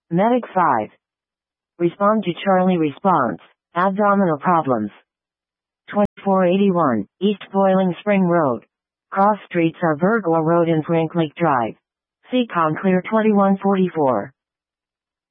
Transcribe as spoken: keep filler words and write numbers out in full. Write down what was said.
Medic five. Respond to Charlie response. Abdominal problems. twenty-four eighty-one, East Boiling Spring Road. Cross streets are Virgo Road and Frank Lake Drive. Seacon Clear twenty-one forty-four.